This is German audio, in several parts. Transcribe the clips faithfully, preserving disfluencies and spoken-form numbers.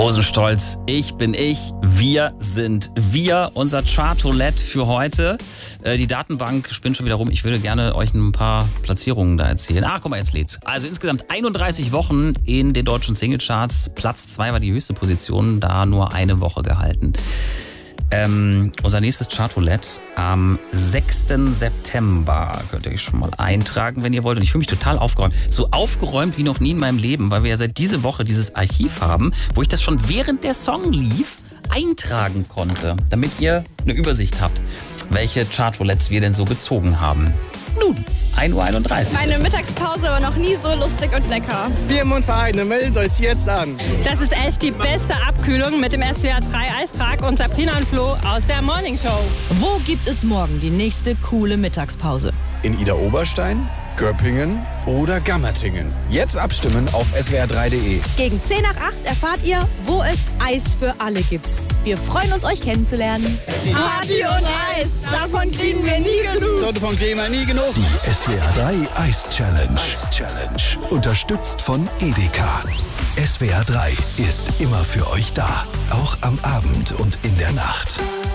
Rosenstolz, ich bin ich, wir sind wir. Unser Chartoulette für heute. Äh, die Datenbank spinnt schon wieder rum. Ich würde gerne euch ein paar Platzierungen da erzählen. Ach, guck mal, jetzt lädt's. Also insgesamt einunddreißig Wochen in den deutschen Singlecharts. Platz zwei war die höchste Position, da nur eine Woche gehalten. Ähm, unser nächstes Chartoulette am sechsten September könnt ihr euch schon mal eintragen, wenn ihr wollt. Und ich fühle mich total aufgeräumt. So aufgeräumt wie noch nie in meinem Leben, weil wir ja seit dieser Woche dieses Archiv haben, wo ich das schon während der Song lief eintragen konnte, damit ihr eine Übersicht habt, welche Chartoulettes wir denn so gezogen haben. Nun, ein Uhr einunddreißig. Meine Mittagspause war noch nie so lustig und lecker. Firmen und Vereine, meldet euch jetzt an. Das ist echt die beste Abkühlung mit dem S W R drei Eistrag und Sabrina und Flo aus der Morning Show. Wo gibt es morgen die nächste coole Mittagspause? In Idar-Oberstein, Göppingen oder Gammertingen. Jetzt abstimmen auf S W R drei punkt de. Gegen zehn nach acht erfahrt ihr, wo es Eis für alle gibt. Wir freuen uns, euch kennenzulernen. Party und Eis, davon kriegen wir nie genug. Davon kriegen wir nie genug. Die S W R drei Eis Challenge. Eis Challenge. Unterstützt von Edeka. S W R drei ist immer für euch da. Auch am Abend und in der Nacht.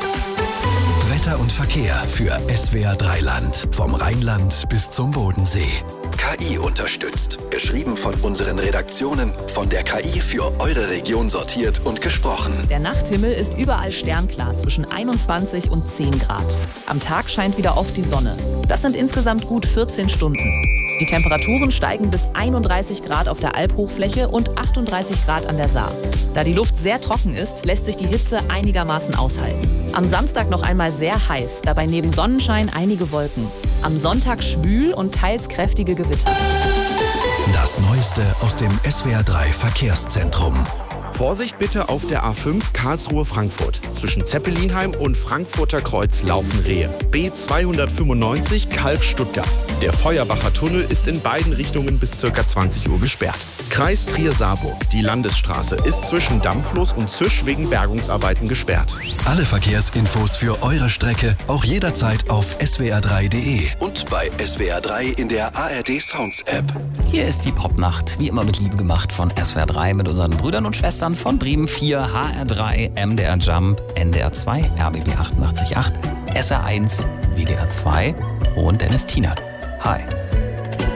Wetter und Verkehr für S W R drei Land. Vom Rheinland bis zum Bodensee. K I unterstützt. Geschrieben von unseren Redaktionen. Von der K I für eure Region sortiert und gesprochen. Der Nachthimmel ist überall sternklar zwischen einundzwanzig und zehn Grad. Am Tag scheint wieder oft die Sonne. Das sind insgesamt gut vierzehn Stunden. Die Temperaturen steigen bis einunddreißig Grad auf der Albhochfläche und achtunddreißig Grad an der Saar. Da die Luft sehr trocken ist, lässt sich die Hitze einigermaßen aushalten. Am Samstag noch einmal sehr heiß, dabei neben Sonnenschein einige Wolken. Am Sonntag schwül und teils kräftige Gewitter. Das Neueste aus dem S W R drei Verkehrszentrum. Vorsicht bitte auf der A fünf Karlsruhe-Frankfurt. Zwischen Zeppelinheim und Frankfurter Kreuz laufen Rehe. B zweihundertfünfundneunzig Kalk-Stuttgart. Der Feuerbacher Tunnel ist in beiden Richtungen bis ca. zwanzig Uhr gesperrt. Kreis Trier-Saarburg. Die Landesstraße ist zwischen Dampflos und Zisch wegen Bergungsarbeiten gesperrt. Alle Verkehrsinfos für eure Strecke auch jederzeit auf S W R drei punkt de und bei S W R drei in der A R D Sounds App. Hier ist die Popnacht, wie immer mit Liebe gemacht von S W R drei mit unseren Brüdern und Schwestern von Bremen vier, H R drei, M D R Jump, N D R zwei, R B B achtundachtzig Komma acht, S R eins, W D R zwei und Dennis Tienert. Hi.